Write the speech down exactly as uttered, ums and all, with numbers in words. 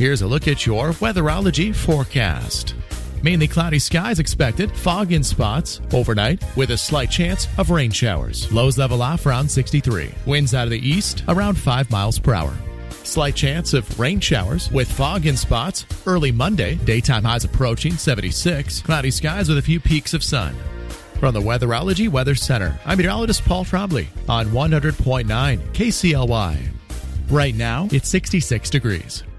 Here's a look at your Weatherology forecast. Mainly cloudy skies expected, fog in spots overnight with a slight chance of rain showers. Lows level off around sixty-three. Winds out of the east around five miles per hour. Slight chance of rain showers with fog in spots early Monday. Daytime highs approaching seventy-six. Cloudy skies with a few peaks of sun. From the Weatherology Weather Center, I'm meteorologist Paul Trombley on one hundred point nine K C L Y. Right now, it's sixty-six degrees.